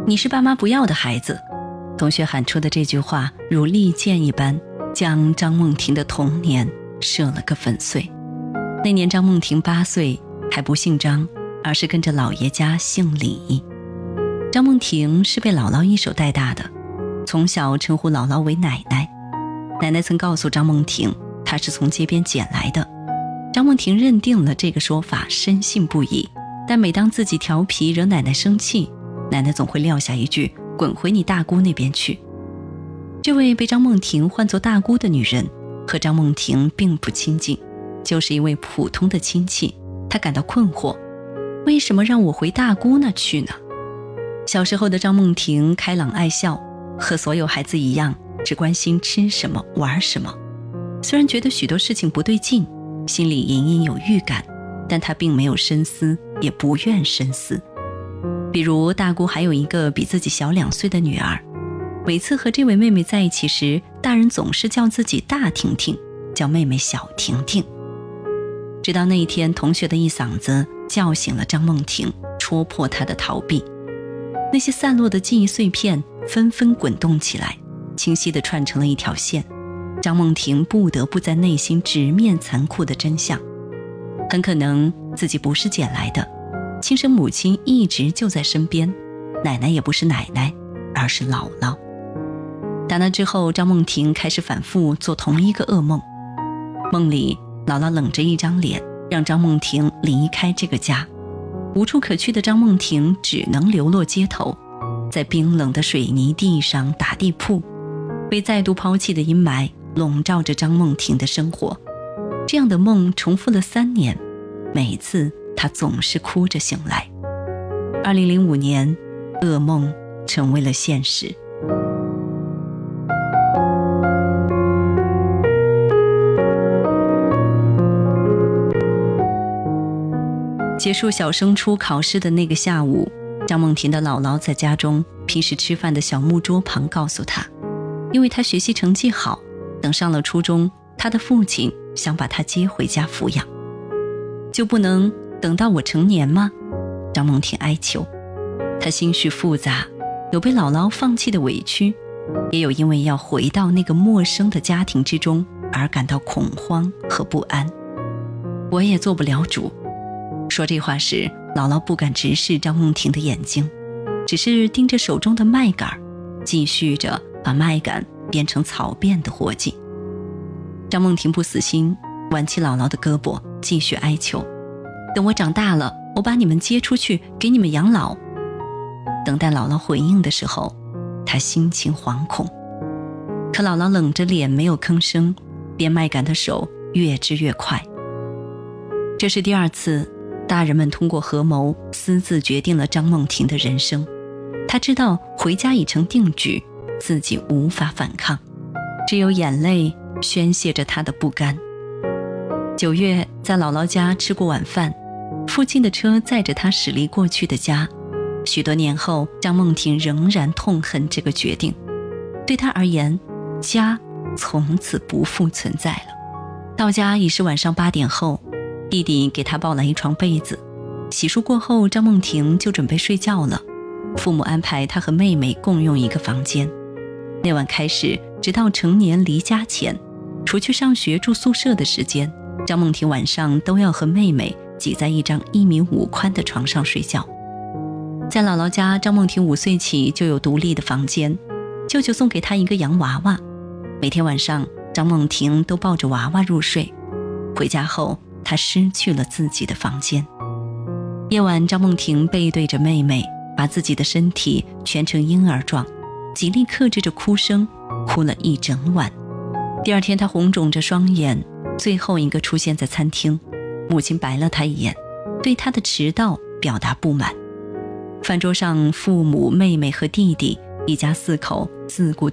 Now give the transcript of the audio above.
你是爸妈不要的孩子。同学喊出的这句话如利剑一般，将张梦婷的童年射了个粉碎。那年张梦婷8岁，还不姓张，而是跟着姥爷家姓李。张梦婷是被姥姥一手带大的，从小称呼姥姥为奶奶。奶奶曾告诉张梦婷，她是从街边捡来的。张梦婷认定了这个说法，深信不疑。但每当自己调皮惹奶奶生气，奶奶总会撂下一句：滚回你大姑那边去。这位被张梦婷唤作大姑的女人和张梦婷并不亲近，就是一位普通的亲戚。她感到困惑，为什么让我回大姑那去呢？小时候的张梦婷开朗爱笑，和所有孩子一样，只关心吃什么玩什么。虽然觉得许多事情不对劲，心里隐隐有预感，但她并没有深思，也不愿深思。比如大姑还有一个比自己小2岁的女儿，每次和这位妹妹在一起时，大人总是叫自己大婷婷，叫妹妹小婷婷。直到那一天，同学的一嗓子叫醒了张梦婷，戳破她的逃避。那些散落的记忆碎片纷纷滚动起来，清晰地串成了一条线。张梦婷不得不在内心直面残酷的真相，很可能自己不是捡来的，亲生母亲一直就在身边，奶奶也不是奶奶，而是姥姥。打那之后，张梦婷开始反复做同一个噩梦。梦里，姥姥冷着一张脸，让张梦婷离开这个家。无处可去的张梦婷只能流落街头，在冰冷的水泥地上打地铺。被再度抛弃的阴霾笼罩着张梦婷的生活。这样的梦重复了3年，每次她总是哭着醒来。2005年，噩梦成为了现实。结束小升初考试的那个下午，张梦婷的姥姥在家中平时吃饭的小木桌旁告诉她，因为她学习成绩好，等上了初中，她的父亲想把她接回家抚养。就不能等到我成年吗？张梦婷哀求。她心绪复杂，有被姥姥放弃的委屈，也有因为要回到那个陌生的家庭之中而感到恐慌和不安。我也做不了主。说这话时，姥姥不敢直视张梦婷的眼睛，只是盯着手中的麦秆，继续着把麦秆变成草便的活计。张梦婷不死心，挽起姥姥的胳膊，继续哀求：等我长大了，我把你们接出去，给你们养老。等待姥姥回应的时候，她心情惶恐。可姥姥冷着脸没有吭声，编麦秆的手越织越快。这是第2次，大人们通过合谋私自决定了张梦婷的人生。她知道回家已成定局，自己无法反抗，只有眼泪宣泄着她的不甘。9月，在姥姥家吃过晚饭，父亲的车载着她驶离过去的家。许多年后，张梦婷仍然痛恨这个决定。对她而言，家从此不复存在了。到家已是晚上8点后，弟弟给她抱来一床被子。洗漱过后，张梦婷就准备睡觉了。父母安排她和妹妹共用一个房间。那晚开始，直到成年离家前，除去上学住宿舍的时间，张梦婷晚上都要和妹妹挤在一张1.5米宽的床上睡觉。在姥姥家，张梦婷5岁起就有独立的房间，舅舅送给她一个洋娃娃。每天晚上，张梦婷都抱着娃娃入睡。回家后，她失去了自己的房间。夜晚，张梦婷背对着妹妹，把自己的身体蜷成婴儿状，极力克制着哭声，哭了一整晚。第2天，她红肿着双眼，最后一个出现在餐厅。母亲白了她一眼，对她的迟到表达不满。饭桌上，父母、妹妹和弟弟一家4口自顾